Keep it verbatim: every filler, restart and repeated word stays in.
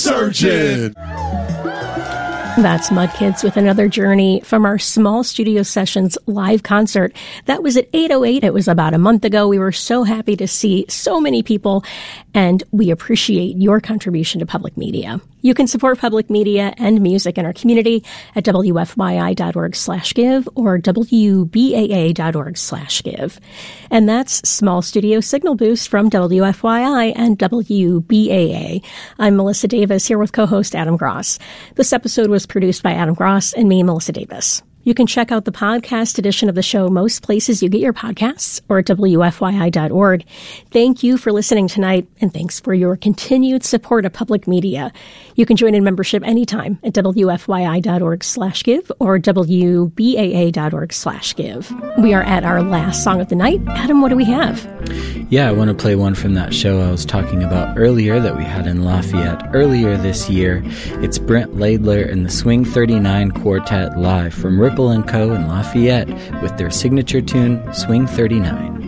surgeon. That's Mud Kids with another journey from our Small Studio Sessions live concert. That was at eight oh eight. It was about a month ago. We were so happy to see so many people, and we appreciate your contribution to public media. You can support public media and music in our community at W F Y I dot org slash give or W B A A dot org slash give. And that's Small Studio Signal Boost from W F Y I and W B A A. I'm Melissa Davis here with co-host Adam Gross. This episode was produced by Adam Gross and me, Melissa Davis. You can check out the podcast edition of the show most places you get your podcasts or at W F Y I dot org. Thank you for listening tonight, and thanks for your continued support of public media. You can join in membership anytime at W F Y I dot org slash give or W B A A dot org slash give. We are at our last song of the night. Adam, what do we have? Yeah, I want to play one from that show I was talking about earlier that we had in Lafayette earlier this year. It's Brent Laidler and the Swing thirty-nine Quartet live from Ripple and Co. in Lafayette with their signature tune, Swing thirty-nine.